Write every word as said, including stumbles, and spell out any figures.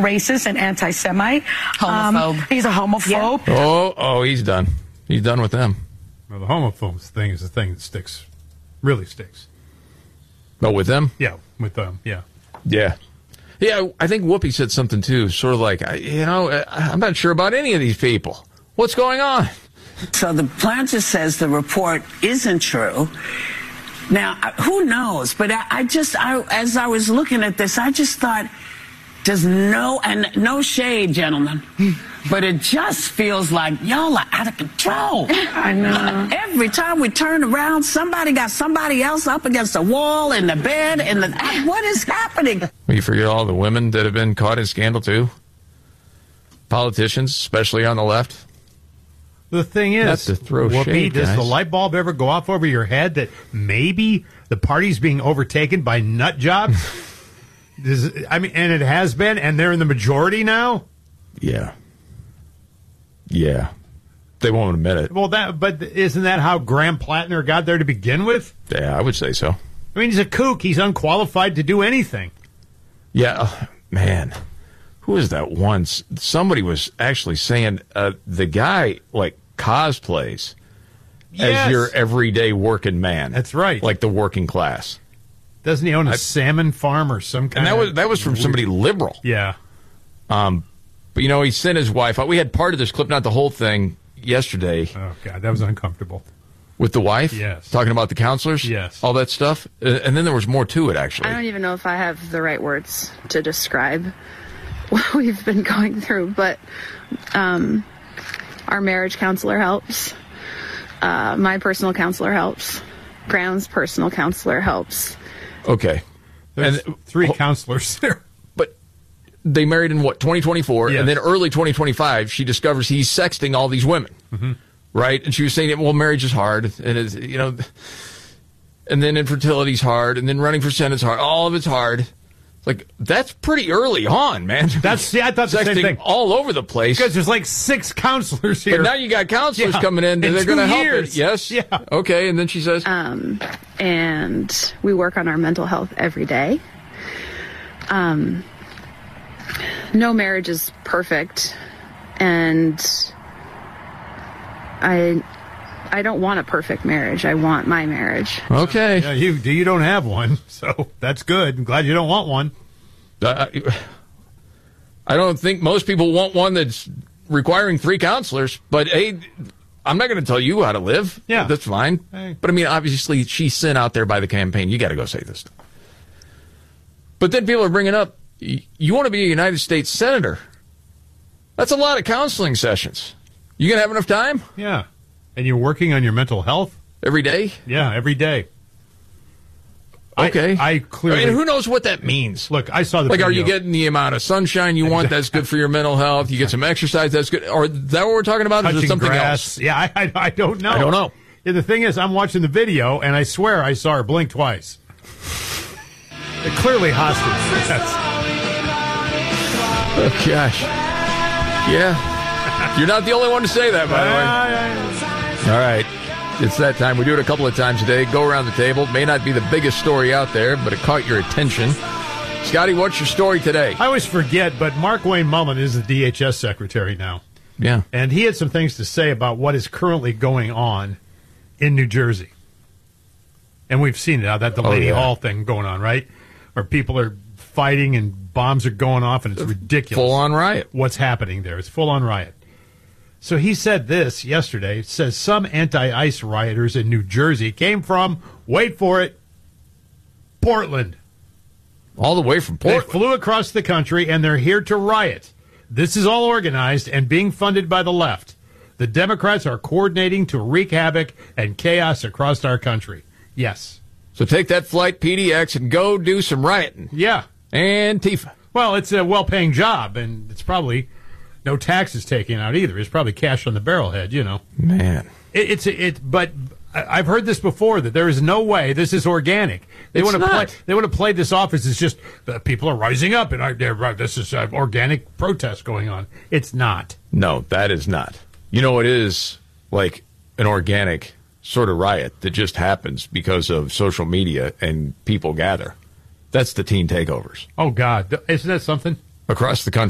racist and anti-Semite. Homophobe. Um, he's a homophobe. Yeah. Oh, oh, he's done. He's done with them. Well, the homophobes thing is the thing that sticks, really sticks. Oh, with them? Yeah, with them, yeah. Yeah. Yeah, I think Whoopi said something, too, sort of like, you know, I'm not sure about any of these people. What's going on? So the planter says the report isn't true. Now, who knows? But I, I just, I, as I was looking at this, I just thought, does no, and no shade, gentlemen, but it just feels like y'all are out of control. I know. Every time we turn around, somebody got somebody else up against the wall, in the bed, in the, what is happening? Well, you forget all the women that have been caught in scandal, too? Politicians, especially on the left. The thing is, Not to throw Whoopi, shade, does guys. the light bulb ever go off over your head that maybe the party's being overtaken by nut jobs? Does, I mean, and it has been, and they're in the majority now? Yeah. Yeah. They won't admit it. Well, that, but isn't that how Graham Plattner got there to begin with? Yeah, I would say so. I mean, he's a kook. He's unqualified to do anything. Yeah, uh, man. Who is that once? Somebody was actually saying uh, the guy, like, cosplays Yes. as your everyday working man. That's right. Like the working class. Doesn't he own a I- salmon farm or some kind And that of... was that was from somebody liberal. Yeah. Um, but, you know, he sent his wife out. We had part of this clip, not the whole thing, yesterday. Oh, God, that was uncomfortable. With the wife? Yes. Talking about the counselors? Yes. All that stuff? Uh, and then there was more to it, actually. I don't even know if I have the right words to describe what we've been going through, but um, our marriage counselor helps. Uh, my personal counselor helps. Graham's personal counselor helps. Okay. There's And three oh, counselors there. But they married in, what, twenty twenty-four? Yes. And then early twenty twenty-five, she discovers he's sexting all these women. Mm-hmm. Right? And she was saying, well, marriage is hard. And, it's, you know, and then infertility's hard. And then running for Senate's hard. All of it's hard. Like, that's pretty early on, man. That's yeah, I thought the Sexting same thing. all over the place. Because there's like six counselors here. But now you got counselors Yeah. coming in. In They're two going to help years. it. Yes? Yeah. Okay. And then she says, Um, and we work on our mental health every day. Um, no marriage is perfect. And I I don't want a perfect marriage. I want my marriage. okay. Yeah, you you don't have one, so that's good. I'm glad you don't want one. Uh, I don't think most people want one that's requiring three counselors, but hey, I'm not going to tell you how to live. Yeah. That's fine. Hey. But I mean, obviously, she's sent out there by the campaign. You got to go say this. But then people are bringing up, y- you want to be a United States Senator. That's a lot of counseling sessions. You going to have enough time Yeah. And you're working on your mental health? every day? Yeah, every day. Okay. I, I clearly... I mean, who knows what that means? Look, I saw the Like, video. are you getting the amount of sunshine you want? That's good for your mental health. You get some exercise. That's good. Or is that what we're talking about? Or is it touching something grass? else? Yeah, I, I, I don't know. I don't know. Yeah, the thing is, I'm watching the video, and I swear I saw her blink twice. They're clearly hostage. That's, Oh, gosh. Yeah. You're not the only one to say that, by the way. All right. It's that time. We do it a couple of times a day. Go around the table. May not be the biggest story out there, but it caught your attention. Scotty, what's your story today? I always forget, but Mark Wayne Mullen is the D H S secretary now. Yeah. And he had some things to say about what is currently going on in New Jersey. And we've seen it now, that the Oh, Lady yeah. Hall thing going on, right? Where people are fighting and bombs are going off, and it's ridiculous. Full-on riot. What's happening there? It's full-on riot. So he said this yesterday. It says some anti-ICE rioters in New Jersey came from, wait for it, Portland. All the way from Portland. They flew across the country, and they're here to riot. This is all organized and being funded by the left. The Democrats are coordinating to wreak havoc and chaos across our country. Yes. So take that flight P D X and go do some rioting. Yeah. Antifa. Well, it's a well-paying job, and it's probably no taxes taken out either. It's probably cash on the barrelhead, you know. Man. It, it's it, but I- I've heard this before that there is no way this is organic. They It's want to play. not. They want to play this off as it's just the people are rising up and I, they're, right, this is an organic protest going on. It's not. No, that is not. You know, it is like an organic sort of riot that just happens because of social media and people gather. That's the teen takeovers Oh God, isn't that something? across the country.